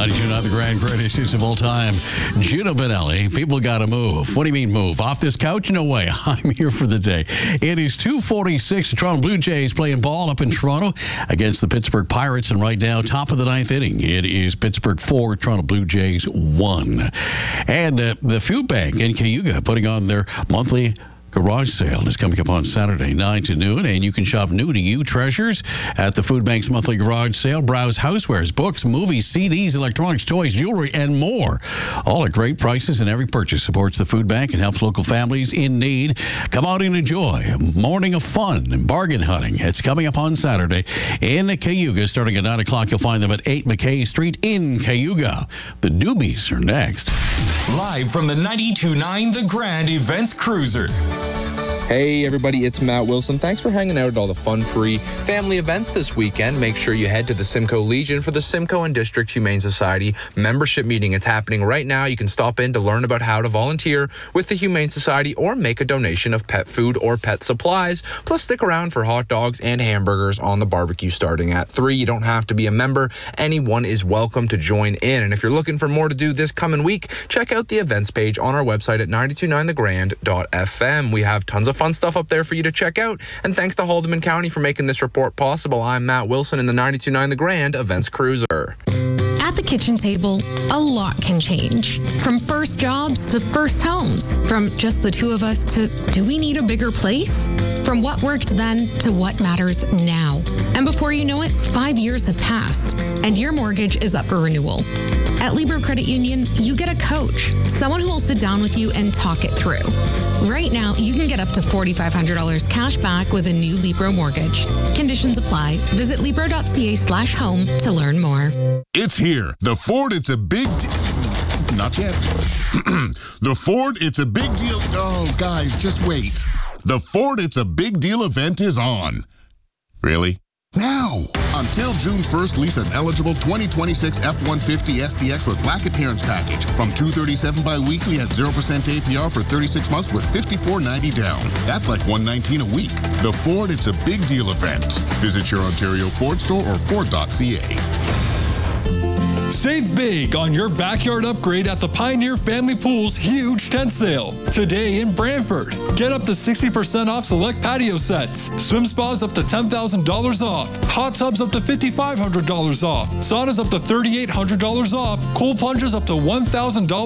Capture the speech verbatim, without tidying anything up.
ninety-two point nine, the grand greatest hits of all time. Gino Benelli, people gotta move. What do you mean move? Off this couch? No way. I'm here for the day. It is two forty-six. The Toronto Blue Jays playing ball up in Toronto against the Pittsburgh Pirates. And right now, top of the ninth inning, it is Pittsburgh four, Toronto Blue Jays one. And uh, the Food Bank in Cayuga putting on their monthly garage sale is coming up on Saturday, nine to noon, and you can shop new to you treasures at the Food Bank's monthly garage sale. Browse housewares, books, movies, C Ds, electronics, toys, jewelry, and more. All at great prices, and every purchase supports the Food Bank and helps local families in need. Come out and enjoy a morning of fun and bargain hunting. It's coming up on Saturday in Cayuga. Starting at nine o'clock, you'll find them at eight McKay Street in Cayuga. The Doobies are next. Live from the ninety-two point nine The Grand Events Cruiser. Hey everybody, it's Matt Wilson. Thanks for hanging out at all the fun-free family events this weekend. Make sure you head to the Simcoe Legion for the Simcoe and District Humane Society membership meeting. It's happening right now. You can stop in to learn about how to volunteer with the Humane Society or make a donation of pet food or pet supplies. Plus, stick around for hot dogs and hamburgers on the barbecue starting at three. You don't have to be a member. Anyone is welcome to join in. And if you're looking for more to do this coming week, check out the events page on our website at nine two nine the grand dot f m. We have tons of fun stuff up there for you to check out. And thanks to Haldimand County for making this report possible. I'm Matt Wilson in the ninety-two point nine The Grand Events Cruiser. At the kitchen table, a lot can change. From first jobs to first homes. From just the two of us to do we need a bigger place? From what worked then to what matters now. And before you know it, five years have passed and your mortgage is up for renewal. At Libro Credit Union, you get a coach, someone who will sit down with you and talk it through. Right now, you can get up to four thousand five hundred dollars cash back with a new Libro mortgage. Conditions apply. Visit libro.ca slash home to learn more. It's here. The Ford, it's a big... D- Not yet. The Ford, it's a big deal... Oh, guys, just wait. The Ford, it's a big deal event is on. Really? Now! Until June first, lease an eligible twenty twenty-six F one fifty S T X with black appearance package from two hundred thirty-seven dollars bi-weekly at zero percent A P R for thirty-six months with fifty-four ninety down. That's like one hundred nineteen dollars a week. The Ford, it's a big deal event. Visit your Ontario Ford store or ford dot c a. Save big on your backyard upgrade at the Pioneer Family Pool's huge tent sale. Today in Brantford. Get up to sixty percent off select patio sets. Swim spas up to ten thousand dollars off. Hot tubs up to five thousand five hundred dollars off. Saunas up to three thousand eight hundred dollars off. Cold plungers up to one thousand dollars